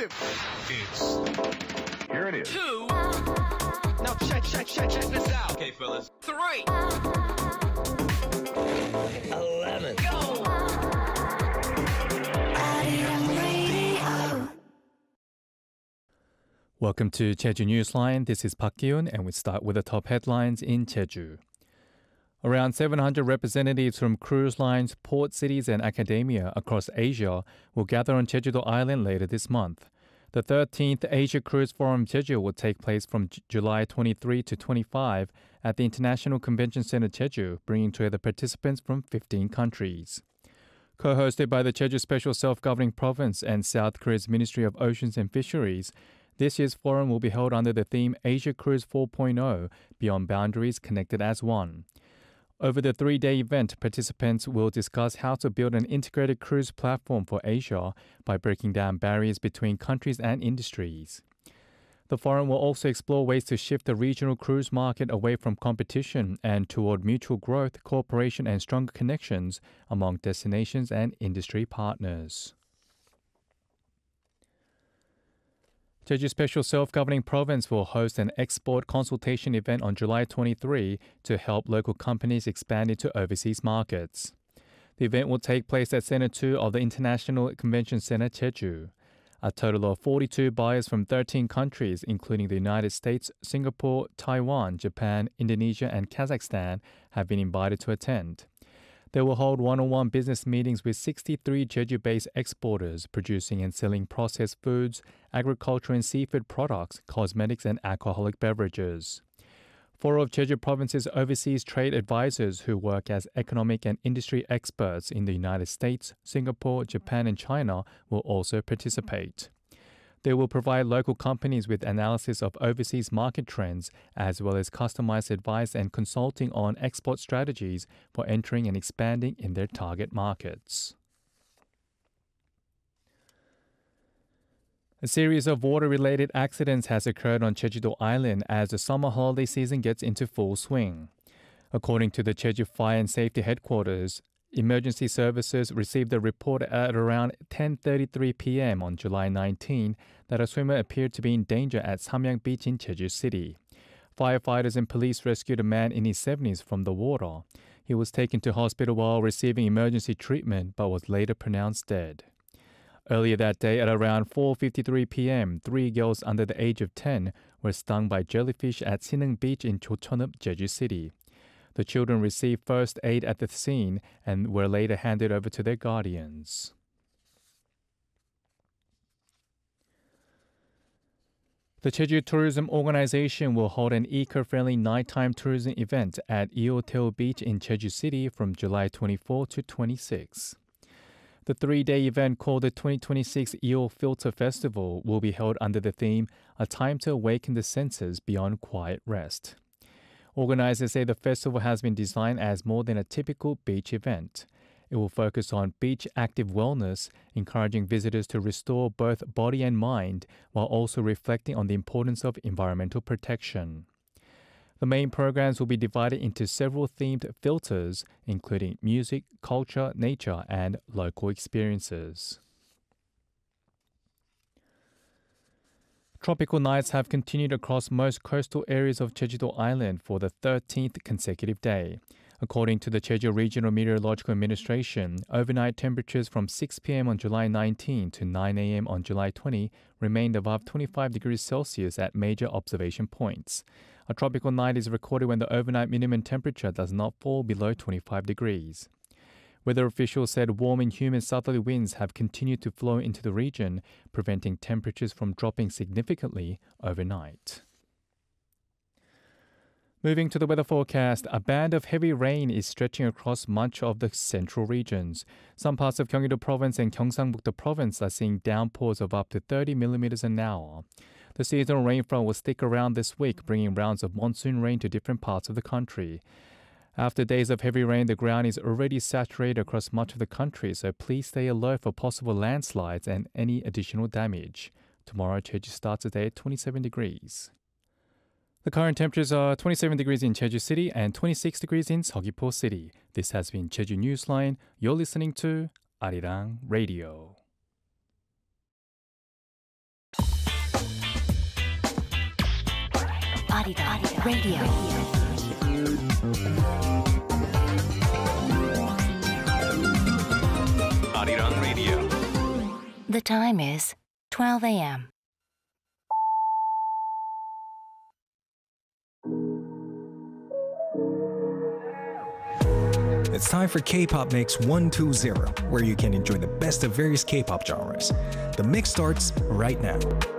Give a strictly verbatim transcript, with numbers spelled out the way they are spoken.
It's here it is. Two. Now check, check, check, check this out. Okay, fellas. Three. Eleven. Go. Welcome to Jeju Newsline. This is Park Ki-un, and we start with the top headlines in Jeju. Around seven hundred representatives from cruise lines, port cities, and academia across Asia will gather on Jeju-do Island later this month. The thirteenth Asia Cruise Forum Jeju will take place from J- July twenty-third to twenty-fifth at the International Convention Center Jeju, bringing together participants from fifteen countries. Co-hosted by the Jeju Special Self-Governing Province and South Korea's Ministry of Oceans and Fisheries, this year's forum will be held under the theme Asia Cruise four point oh, Beyond Boundaries, Connected as One. Over the three-day event, participants will discuss how to build an integrated cruise platform for Asia by breaking down barriers between countries and industries. The forum will also explore ways to shift the regional cruise market away from competition and toward mutual growth, cooperation, and stronger connections among destinations and industry partners. Jeju Special Self-Governing Province will host an export consultation event on July twenty-third to help local companies expand into overseas markets. The event will take place at Center two of the International Convention Center Jeju. A total of forty-two buyers from thirteen countries, including the United States, Singapore, Taiwan, Japan, Indonesia, and Kazakhstan, have been invited to attend. They will hold one-on-one business meetings with sixty-three Jeju-based exporters producing and selling processed foods, agriculture and seafood products, cosmetics, and alcoholic beverages. Four of Jeju Province's overseas trade advisors who work as economic and industry experts in the United States, Singapore, Japan, and China will also participate. They will provide local companies with analysis of overseas market trends, as well as customized advice and consulting on export strategies for entering and expanding in their target markets. A series of water-related accidents has occurred on Jeju-do Island as the summer holiday season gets into full swing. According to the Jeju Fire and Safety Headquarters, emergency services received a report at around ten thirty-three p.m. on July nineteenth that a swimmer appeared to be in danger at Samyang Beach in Jeju City. Firefighters and police rescued a man in his seventies from the water. He was taken to hospital while receiving emergency treatment but was later pronounced dead. Earlier that day at around four fifty-three p.m., three girls under the age of ten were stung by jellyfish at Sinung Beach in Jocheoneup, Jeju City. The children received first aid at the scene and were later handed over to their guardians. The Jeju Tourism Organization will hold an eco-friendly nighttime tourism event at Eoteo Beach in Jeju City from July twenty-fourth to twenty-sixth. The three-day event called the twenty twenty-six Eo Filter Festival will be held under the theme A Time to Awaken the Senses Beyond Quiet Rest. Organizers say the festival has been designed as more than a typical beach event. It will focus on beach active wellness, encouraging visitors to restore both body and mind, while also reflecting on the importance of environmental protection. The main programs will be divided into several themed filters, including music, culture, nature, and local experiences. Tropical nights have continued across most coastal areas of Jeju-do Island for the thirteenth consecutive day. According to the Jeju Regional Meteorological Administration, overnight temperatures from six p.m. on July nineteenth to nine a.m. on July twentieth remained above twenty-five degrees Celsius at major observation points. A tropical night is recorded when the overnight minimum temperature does not fall below twenty-five degrees. Weather officials said warm and humid southerly winds have continued to flow into the region, preventing temperatures from dropping significantly overnight. Moving to the weather forecast, a band of heavy rain is stretching across much of the central regions. Some parts of Gyeonggi-do Province and Gyeongsangbuk-do Province are seeing downpours of up to thirty millimeters an hour. The seasonal rainfall will stick around this week, bringing rounds of monsoon rain to different parts of the country. After days of heavy rain, the ground is already saturated across much of the country, so please stay alert for possible landslides and any additional damage. Tomorrow, Jeju starts the day at twenty-seven degrees. The current temperatures are twenty-seven degrees in Jeju City and twenty-six degrees in Seogwipo City. This has been Jeju Newsline. You're listening to Arirang Radio. Arirang Radio. Arirang Radio. The time is twelve a m It's time for K-Pop Mix one two zero, where you can enjoy the best of various K-pop genres. The mix starts right now.